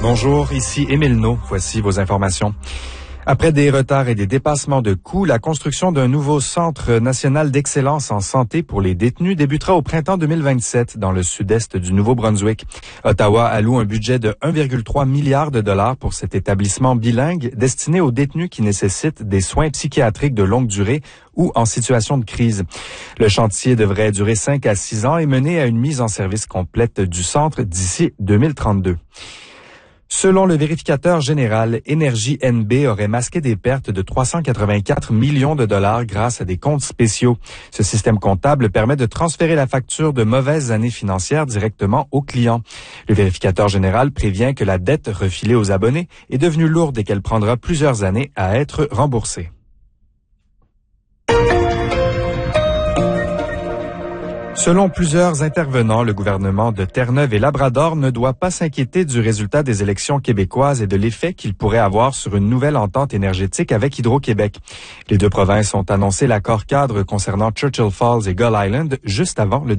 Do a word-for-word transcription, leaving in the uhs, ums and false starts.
Bonjour, ici Émile No. Voici vos informations. Après des retards et des dépassements de coûts, la construction d'un nouveau centre national d'excellence en santé pour les détenus débutera au printemps deux mille vingt-sept dans le sud-est du Nouveau-Brunswick. Ottawa alloue un budget de un virgule trois milliard de dollars pour cet établissement bilingue destiné aux détenus qui nécessitent des soins psychiatriques de longue durée ou en situation de crise. Le chantier devrait durer cinq à six ans et mener à une mise en service complète du centre d'ici deux mille trente-deux. Selon le vérificateur général, Énergie N B aurait masqué des pertes de trois cent quatre-vingt-quatre millions de dollars grâce à des comptes spéciaux. Ce système comptable permet de transférer la facture de mauvaises années financières directement aux clients. Le vérificateur général prévient que la dette refilée aux abonnés est devenue lourde et qu'elle prendra plusieurs années à être remboursée. Selon plusieurs intervenants, le gouvernement de Terre-Neuve et Labrador ne doit pas s'inquiéter du résultat des élections québécoises et de l'effet qu'il pourrait avoir sur une nouvelle entente énergétique avec Hydro-Québec. Les deux provinces ont annoncé l'accord cadre concernant Churchill Falls et Gull Island juste avant le